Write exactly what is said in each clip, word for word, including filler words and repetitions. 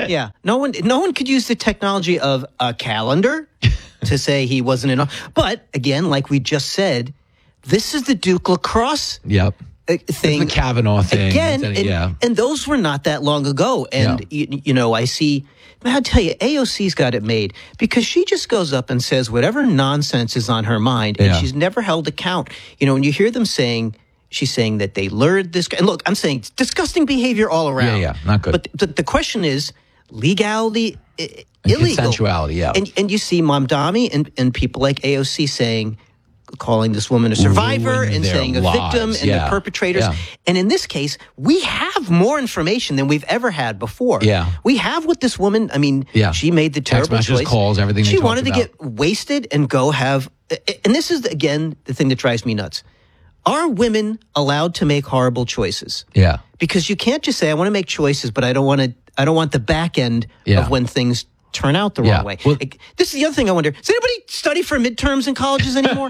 Yeah. No one no one could use the technology of a calendar to say he wasn't in. But again, like we just said, this is the Duke lacrosse Yep. thing. The Kavanaugh thing. Again, and, and, yeah. and those were not that long ago. And, Yeah. you, you know, I see, I'll tell you, A O C's got it made because she just goes up and says whatever nonsense is on her mind, and Yeah. she's never held account. You know, when you hear them saying, she's saying that they lured this guy. And look, I'm saying disgusting behavior all around. Yeah, yeah, not good. But the, the question is legality, I- And illegal. consensuality, yeah. And, and you see Mamdani and, and people like A O C saying, calling this woman a survivor Ruin and their saying a lives. victim and Yeah. the perpetrators. Yeah. And in this case, we have more information than we've ever had before. Yeah. We have what this woman, I mean, Yeah. she made the Text terrible messages, choice. calls, everything they She talked wanted to about. get wasted and go have, and this is, again, the thing that drives me nuts. Are women allowed to make horrible choices? Yeah. Because you can't just say, I want to make choices, but I don't want to, I don't want the back end Yeah. of when things turn out the Yeah. wrong way. Well- Like, this is the other thing I wonder. Does anybody study for midterms in colleges anymore?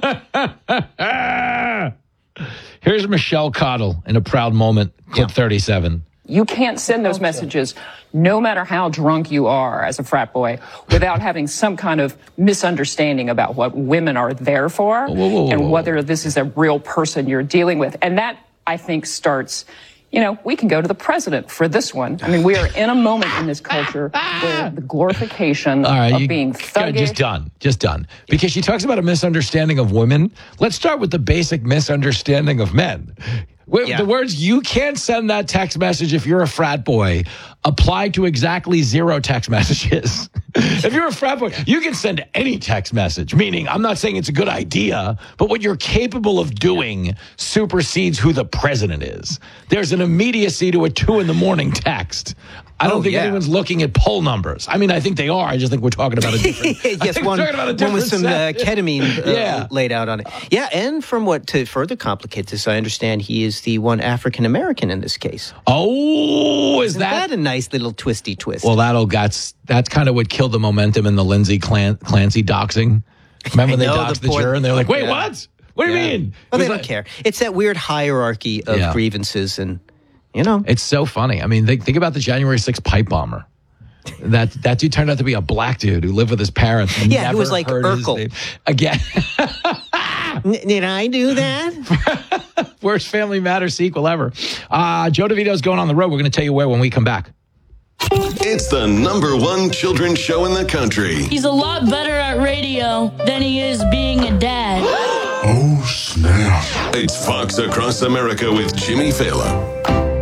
Here's Michelle Cottle in a proud moment, clip Yeah. thirty-seven. You can't send those messages, no matter how drunk you are as a frat boy, without having some kind of misunderstanding about what women are there for Whoa, whoa, whoa, and whoa. whether this is a real person you're dealing with. And that, I think, starts, you know, we can go to the president for this one. I mean, we are in a moment in this culture where the glorification All right, of you, being God, thuggish. just done, just done. Because she talks about a misunderstanding of women. Let's start with the basic misunderstanding of men. Wait, Yeah. The words, you can't send that text message if you're a frat boy, apply to exactly zero text messages. If you're a frat boy, you can send any text message, meaning I'm not saying it's a good idea, but what you're capable of doing supersedes who the president is. There's an immediacy to a two in the morning text. I don't Oh, think yeah. anyone's looking at poll numbers. I mean, I think they are. I just think we're talking about a different. I yes, think one, we're talking about a one different with some uh, set. ketamine uh, Yeah. laid out on it. Yeah, and from what to further complicate this, I understand he is the one African American in this case. Oh, is Isn't that? that a nice little twisty twist? Well, that'll that's that's kind of what killed the momentum in the Lindsay Clan, Clancy doxing. Remember I they know, doxed the the, poor- juror, and they're like, "Wait, Yeah. what? What do you Yeah. mean?" Well, they It was don't like- care. It's that weird hierarchy of Yeah. grievances, and you know, It's so funny. I mean, think, think about the January sixth pipe bomber. That that dude turned out to be a black dude who lived with his parents. And Yeah, he never was like heard his Urkel. name. Again. N- did I do that? Worst Family Matters sequel ever. Uh, Joe DeVito's going on the road. We're going to tell you where when we come back. It's the number one children's show in the country. He's a lot better at radio than he is being a dad. Oh, snap. It's Fox Across America with Jimmy Fallon.